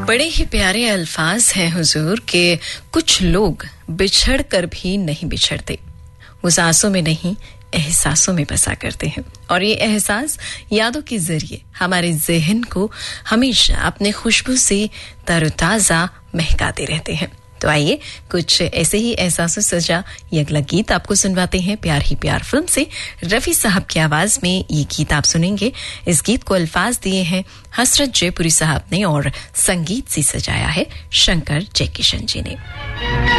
बड़े ही प्यारे अल्फाज हैं हुजूर के कुछ लोग बिछड़ कर भी नहीं बिछड़ते, वो सांसों में नहीं एहसासों में बसा करते हैं और ये एहसास यादों के जरिए हमारे ज़हन को हमेशा अपने खुशबू से तरोताज़ा महकाते रहते हैं। तो आइए कुछ ऐसे ही एहसासों से सजा ये अगला गीत आपको सुनवाते हैं। प्यार ही प्यार फिल्म से रफी साहब की आवाज में ये गीत आप सुनेंगे। इस गीत को अल्फाज दिए हैं हसरत जयपुरी साहब ने और संगीत से सजाया है शंकर जयकिशन जी ने।